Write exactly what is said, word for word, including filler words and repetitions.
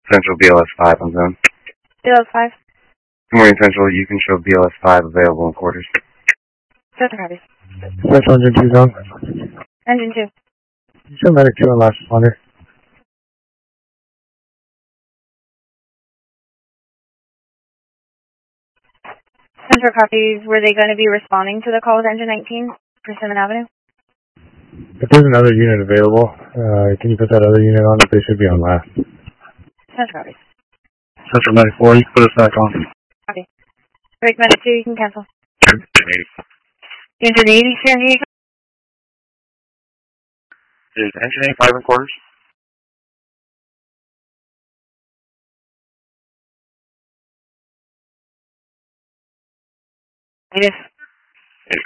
Central B L S five on zone. B L S five. Good morning, Central. You can show B L S five available in quarters. Central copy. Central engine two zone. Engine two. You show medic two on last responder. Central copies. Were they going to be responding to the call with engine nineteen, Persimmon Avenue? If there's another unit available, uh, can you put that other unit on? They should be on last. Central copies. Central medic four, you can put us back on. Copy. Break medic two, you can cancel. Engine eighty, San Diego. Is engine eighty-five in quarters? Negative.